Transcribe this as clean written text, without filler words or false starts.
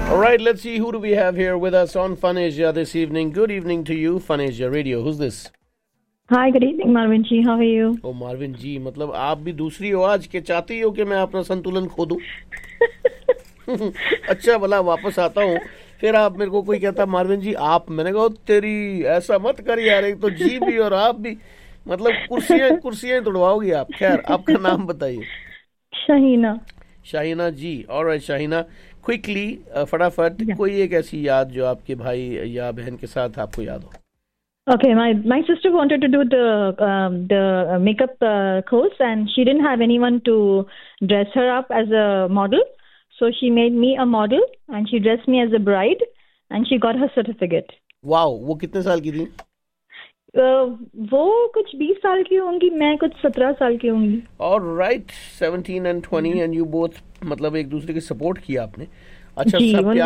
All right, let's see who do we have here with us on Fun Asia this evening. Good evening to you, Fun Asia Radio. Who's this? Hi, good evening, Marvin ji. How are you? Oh, Marvin जी, मतलब आप भी दूसरी हो आज के, चाहती हो कि मैं अपना संतुलन खो दूं? अच्छा भला वापस आता हूँ, फिर आप मेरे को कोई कहता मार्विन जी आप, मैंने कहा तेरी ऐसा मत कर यार, एक तो जी भी और आप भी, मतलब कुर्सियां तोड़वाओगी आप। खैर, आपका नाम बताइए। शाहीना। शाहीना जी। ऑलराइट शाहीना, क्विकली फटाफट कोई एक ऐसी याद जो आपके भाई या बहन के साथ आपको याद हो। Okay, my sister wanted to do the makeup course, and she didn't have anyone to dress her up as a model, so she made me a model, and she dressed me as a bride, and she got her certificate. Wow, वो कितने साल की थी? वो कुछ 20 साल की होंगी, मैं कुछ 17 साल की होंगी। Alright, 17 and 20 and you both मतलब एक दूसरे की सपोर्ट किया आपने। अच्छा, जी, सब